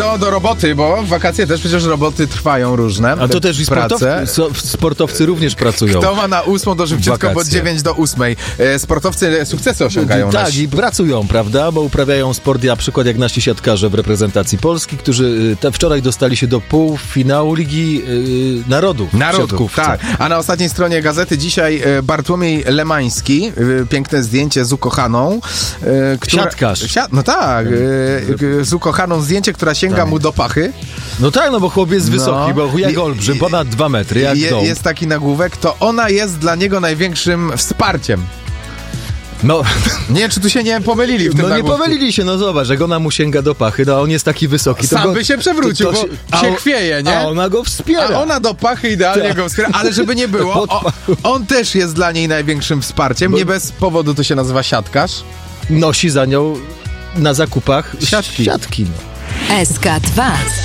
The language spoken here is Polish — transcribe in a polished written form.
To do roboty, bo w wakacje też przecież roboty trwają różne. A to też i sportowcy również pracują. Kto ma na 8 to szybciutko, bo 9 do 8. Sportowcy sukcesy osiągają. Tak, i pracują, prawda? Bo uprawiają sport, na przykład jak nasi siatkarze w reprezentacji Polski, którzy wczoraj dostali się do półfinału Ligi Narodków. Tak. A na ostatniej stronie gazety dzisiaj Bartłomiej Lemański, piękne zdjęcie z ukochaną. Siatkarz. No tak, z ukochaną zdjęcie, która sięga mu do pachy. No tak, no bo chłopiec jest wysoki, bo jak olbrzym, ponad 2 metry, jak dom. Jest taki nagłówek, to ona jest dla niego największym wsparciem. No, nie wiem, czy tu się nie pomylili w tym nagłówku. Nie pomylili się, no zobacz, jak ona mu sięga do pachy, no a on jest taki wysoki. To sam by się przewrócił, bo się chwieje, nie? A ona go wspiera. A ona do pachy idealnie go wspiera, ale żeby nie było, on też jest dla niej największym wsparciem, nie bez powodu to się nazywa siatkarz. Nosi za nią na zakupach siatki. No. SK2